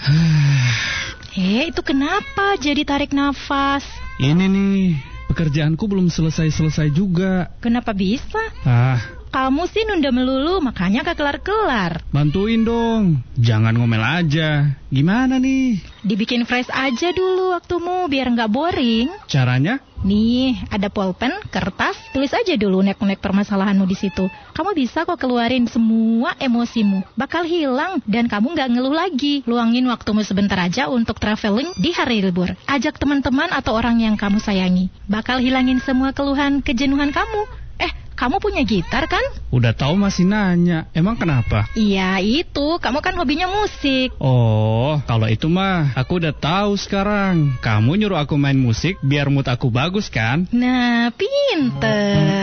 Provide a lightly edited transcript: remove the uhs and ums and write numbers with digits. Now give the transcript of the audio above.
Itu kenapa jadi tarik nafas? Ini nih, pekerjaanku belum selesai-selesai juga. Kenapa bisa? Kamu sih nunda melulu, makanya gak kelar-kelar. Bantuin dong, jangan ngomel aja. Gimana nih? Dibikin fresh aja dulu waktumu, biar gak boring. Caranya? Nih, ada pulpen, kertas, tulis aja dulu unek-unek permasalahanmu di situ. Kamu bisa kok keluarin semua emosimu. Bakal hilang dan kamu gak ngeluh lagi. Luangin waktumu sebentar aja untuk traveling di hari libur. Ajak teman-teman atau orang yang kamu sayangi. Bakal hilangin semua keluhan, kejenuhan kamu. Kamu punya gitar kan? Udah tahu masih nanya. Emang kenapa? Iya itu, kamu kan hobinya musik. Oh, kalau itu mah aku udah tahu sekarang. Kamu nyuruh aku main musik biar mood aku bagus kan? Nah, pinter.